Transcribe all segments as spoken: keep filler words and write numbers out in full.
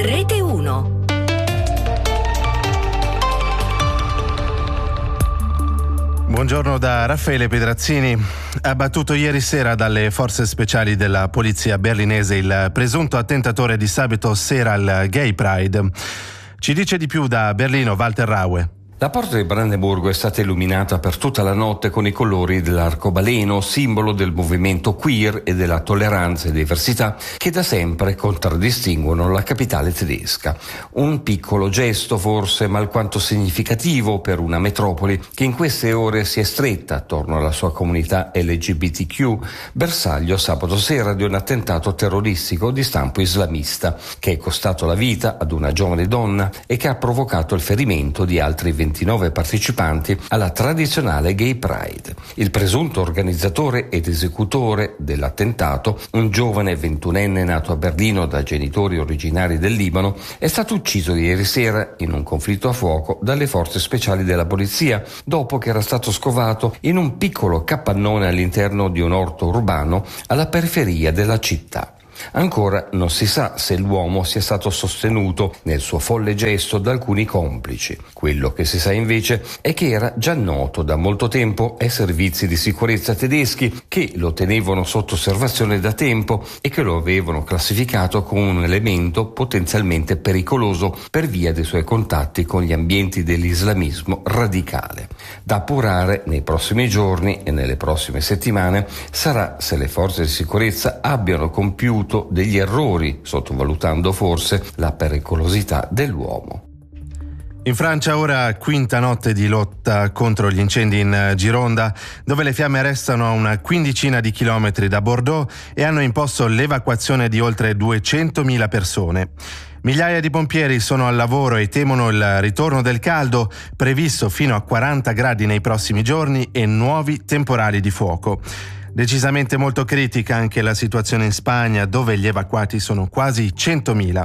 Rete uno. Buongiorno da Raffaele Pedrazzini. Abbattuto ieri sera dalle forze speciali della polizia berlinese il presunto attentatore di sabato sera al Gay Pride. Ci dice di più da Berlino Walter Raue. La porta di Brandeburgo è stata illuminata per tutta la notte con i colori dell'arcobaleno, simbolo del movimento queer e della tolleranza e diversità che da sempre contraddistinguono la capitale tedesca. Un piccolo gesto forse, ma alquanto significativo per una metropoli che in queste ore si è stretta attorno alla sua comunità L G B T Q, bersaglio sabato sera di un attentato terroristico di stampo islamista che è costato la vita ad una giovane donna e che ha provocato il ferimento di altri ventinove partecipanti alla tradizionale Gay Pride. Il presunto organizzatore ed esecutore dell'attentato, un giovane ventunenne nato a Berlino da genitori originari del Libano, è stato ucciso ieri sera in un conflitto a fuoco dalle forze speciali della polizia, dopo che era stato scovato in un piccolo capannone all'interno di un orto urbano alla periferia della città. Ancora non si sa se l'uomo sia stato sostenuto nel suo folle gesto da alcuni complici. Quello che si sa invece è che era già noto da molto tempo ai servizi di sicurezza tedeschi, che lo tenevano sotto osservazione da tempo e che lo avevano classificato come un elemento potenzialmente pericoloso per via dei suoi contatti con gli ambienti dell'islamismo radicale. Da appurare nei prossimi giorni e nelle prossime settimane sarà se le forze di sicurezza abbiano compiuto degli errori, sottovalutando forse la pericolosità dell'uomo. In Francia ora quinta notte di lotta contro gli incendi in Gironda, dove le fiamme restano a una quindicina di chilometri da Bordeaux e hanno imposto l'evacuazione di oltre duecentomila persone. Migliaia di pompieri sono al lavoro e temono il ritorno del caldo, previsto fino a quaranta gradi nei prossimi giorni, e nuovi temporali di fuoco. Decisamente molto critica anche la situazione in Spagna, dove gli evacuati sono quasi centomila.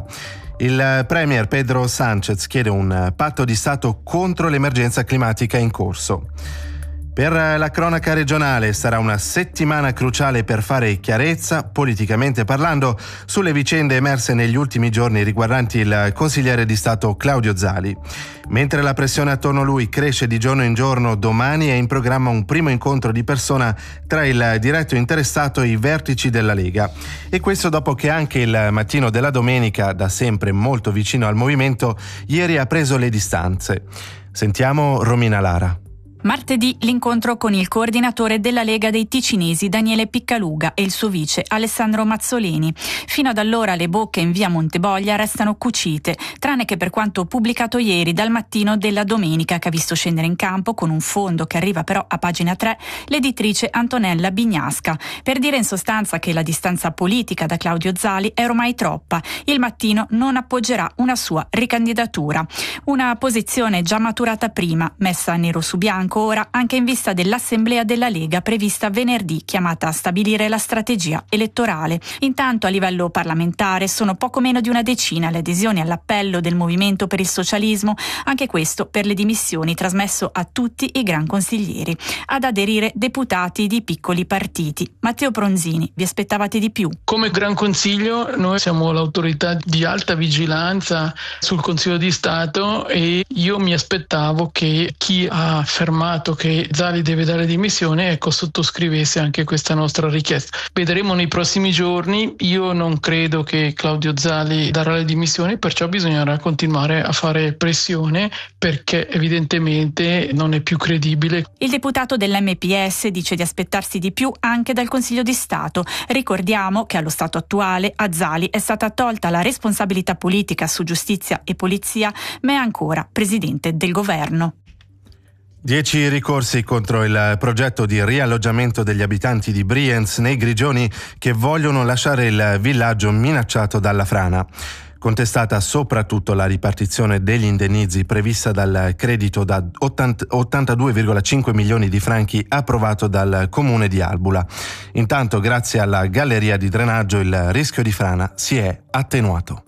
Il premier Pedro Sánchez chiede un patto di Stato contro l'emergenza climatica in corso. Per la cronaca regionale sarà una settimana cruciale per fare chiarezza, politicamente parlando, sulle vicende emerse negli ultimi giorni riguardanti il consigliere di Stato Claudio Zali. Mentre la pressione attorno a lui cresce di giorno in giorno, domani è in programma un primo incontro di persona tra il diretto interessato e i vertici della Lega. E questo dopo che anche il mattino della domenica, da sempre molto vicino al movimento, ieri ha preso le distanze. Sentiamo Romina Lara. Martedì l'incontro con il coordinatore della Lega dei Ticinesi Daniele Piccaluga e il suo vice Alessandro Mazzoleni. Fino ad allora le bocche in via Monteboglia restano cucite, tranne che per quanto pubblicato ieri dal mattino della domenica, che ha visto scendere in campo con un fondo che arriva però a pagina tre l'editrice Antonella Bignasca, per dire in sostanza che la distanza politica da Claudio Zali è ormai troppa. Il mattino non appoggerà una sua ricandidatura. Una posizione già maturata prima, messa nero su bianco ora anche in vista dell'assemblea della Lega prevista venerdì, chiamata a stabilire la strategia elettorale. Intanto a livello parlamentare sono poco meno di una decina le adesioni all'appello del Movimento per il Socialismo, anche questo per le dimissioni trasmesso a tutti i gran consiglieri. Ad aderire deputati di piccoli partiti. Matteo Pronzini, vi aspettavate di più? Come Gran Consiglio noi siamo l'autorità di alta vigilanza sul Consiglio di Stato e io mi aspettavo che chi ha affermato che Zali deve dare dimissioni, ecco, sottoscrivesse anche questa nostra richiesta. Vedremo nei prossimi giorni. Io non credo che Claudio Zali darà le dimissioni, perciò bisognerà continuare a fare pressione perché evidentemente non è più credibile. Il deputato dell'M P S dice di aspettarsi di più anche dal Consiglio di Stato. Ricordiamo che allo stato attuale a Zali è stata tolta la responsabilità politica su giustizia e polizia, ma è ancora presidente del governo. Dieci ricorsi contro il progetto di rialloggiamento degli abitanti di Brienz nei Grigioni che vogliono lasciare il villaggio minacciato dalla frana. Contestata soprattutto la ripartizione degli indennizi prevista dal credito da ottantadue virgola cinque milioni di franchi approvato dal comune di Albula. Intanto, grazie alla galleria di drenaggio, il rischio di frana si è attenuato.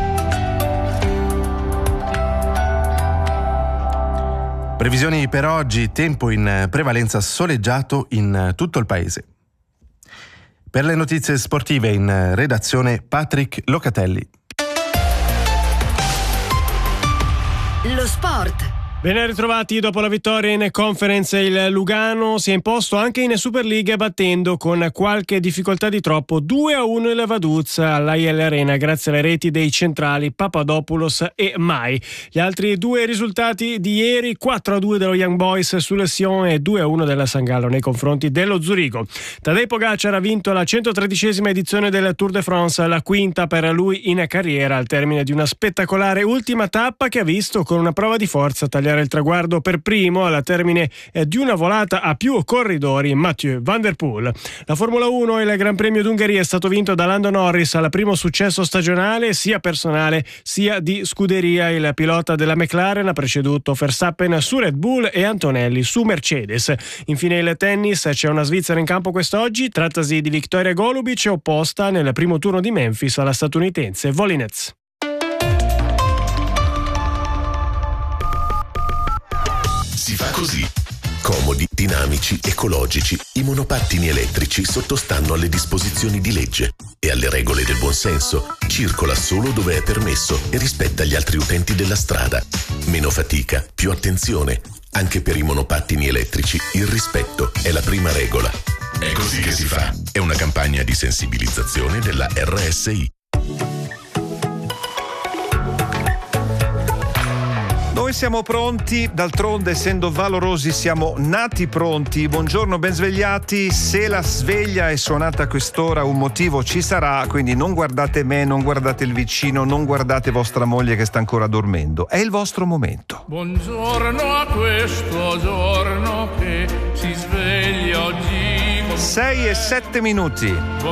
Previsioni per oggi: tempo in prevalenza soleggiato in tutto il paese. Per le notizie sportive in redazione Patrick Locatelli. Lo sport. Ben ritrovati. Dopo la vittoria in Conference, il Lugano si è imposto anche in Superliga battendo con qualche difficoltà di troppo due a uno il Vaduz all'A I L Arena grazie alle reti dei centrali Papadopoulos e Mai. Gli altri due risultati di ieri: quattro a due dello Young Boys sulle Sion e due a uno della San Gallo nei confronti dello Zurigo. Tadej Pogacar ha vinto la centotredicesima edizione del Tour de France, la quinta per lui in carriera, al termine di una spettacolare ultima tappa che ha visto con una prova di forza tagliare il traguardo per primo alla termine di una volata a più corridori Mathieu Van Der Poel. La Formula uno e il Gran Premio d'Ungheria è stato vinto da Lando Norris al primo successo stagionale sia personale sia di scuderia. Il pilota della McLaren ha preceduto Verstappen su Red Bull e Antonelli su Mercedes. Infine il tennis, c'è una svizzera in campo quest'oggi, trattasi di Victoria Golubic, opposta nel primo turno di Memphis alla statunitense Volinets. Si fa così. Comodi, dinamici, ecologici, i monopattini elettrici sottostanno alle disposizioni di legge e alle regole del buonsenso. Circola solo dove è permesso e rispetta gli altri utenti della strada. Meno fatica, più attenzione. Anche per i monopattini elettrici il rispetto è la prima regola. È così che si fa. È una campagna di sensibilizzazione della R S I. Noi siamo pronti, d'altronde essendo valorosi siamo nati pronti. Buongiorno, ben svegliati. Se la sveglia è suonata a quest'ora un motivo ci sarà, quindi non guardate me, non guardate il vicino, non guardate vostra moglie che sta ancora dormendo. È il vostro momento. Buongiorno a questo giorno che si sveglia oggi. sei e sette minuti.